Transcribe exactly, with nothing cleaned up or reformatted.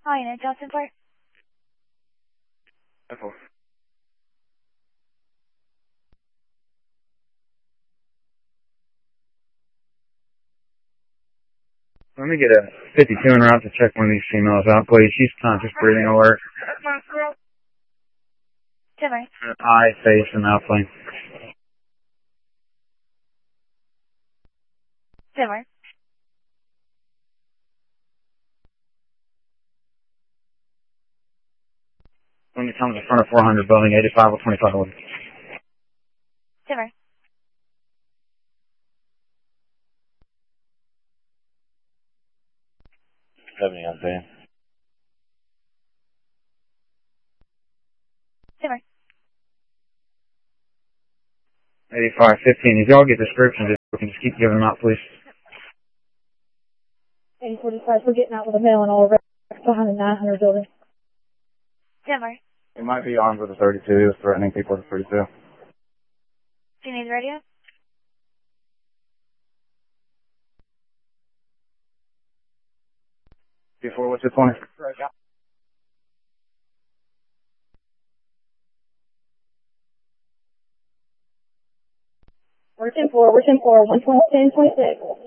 Hi, Unit Johnson Park. Apple. Let me get a fifty-two en route to check one of these females out, please. She's conscious breathing alert. Timber. Eye, face, and mouth plane. Timber. When it comes in front of four hundred, building eighty-five or twenty-five. Timber. seventy out there. Timber. eighty-five fifteen. If y'all get descriptions, we can just keep giving them out, please. eighty forty-five, we're getting out with a male and all wrecks behind the nine hundred building. Timber. He might be armed with a thirty-two. He was threatening people with a thirty-two. Do you need the radio? Before, what's your twenty? We're ten four, we're ten four, one twenty, ten twenty-six.